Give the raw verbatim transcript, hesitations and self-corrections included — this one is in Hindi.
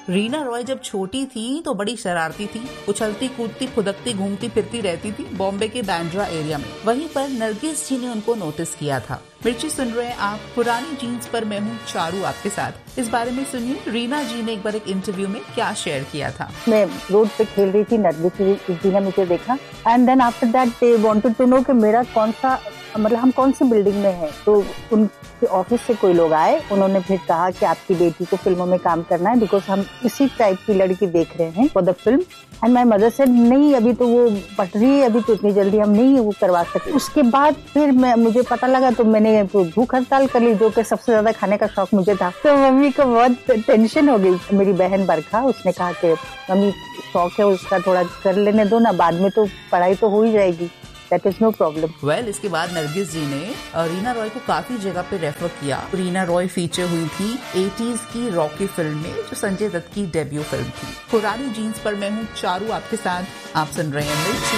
रीना रॉय जब छोटी थी तो बड़ी शरारती थी, उछलती कूदती फुदकती घूमती फिरती रहती थी बॉम्बे के बांद्रा एरिया में। वहीं पर नरगिस जी ने उनको नोटिस किया था। मिर्ची सुन रहे हैं आप पुरानी जीन्स पर, मैं हूँ चारू आपके साथ। इस बारे में सुनिए रीना जी ने एक बार एक इंटरव्यू में क्या शेयर किया था। मैं रोड पे खेल रही थी, नरगिस जी ने मुझे देखा and then after that they wanted to know कि मेरा कौन सा मतलब हम कौन सी बिल्डिंग में है। तो उनके ऑफिस से कोई लोग आए, उन्होंने फिर कहा कि आपकी बेटी को फिल्मों में काम करना है बिकॉज हम इसी टाइप की लड़की देख रहे हैं for the film. And my mother said नहीं अभी तो वो पढ़ रही है, अभी तो इतनी जल्दी हम नहीं वो करवा सकते। उसके बाद फिर मैं मुझे पता लगा तो मैंने भूख हड़ताल कर ली, जो कि सबसे ज्यादा खाने का शौक मुझे था। तो मम्मी को बहुत टेंशन हो गई। मेरी बहन बरखा, उसने कहा कि मम्मी शौक है उसका, थोड़ा कर लेने दो ना, बाद में तो पढ़ाई तो हो ही जाएगी, That is no problem. well, इसके बाद नरगिस जी ने रीना रॉय को काफी जगह पे रेफर किया। रीना रॉय फीचर हुई थी एटीज़ की रॉकी फिल्म में, जो संजय दत्त की डेब्यू फिल्म थी। पुरानी जीन्स पर मैं हूँ चारू आपके साथ। आप सुन रहे हैं मिर्ची।